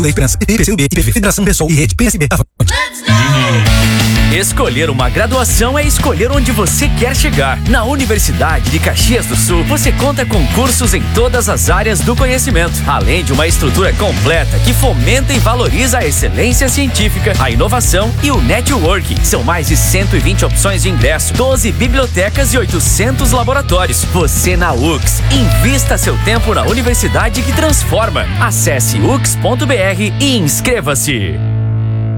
da Esperança, PCUB, IPV, Federação Pessoal e Rede PSB. Escolher uma graduação é escolher onde você quer chegar. Na Universidade de Caxias do Sul, você conta com cursos em todas as áreas do conhecimento, além de uma estrutura completa que fomenta e valoriza a excelência científica, a inovação e o networking. São mais de 120 opções de ingresso, 12 bibliotecas e 800 laboratórios. Você na UX. Invista seu tempo na universidade que transforma. Acesse ux.br e inscreva-se.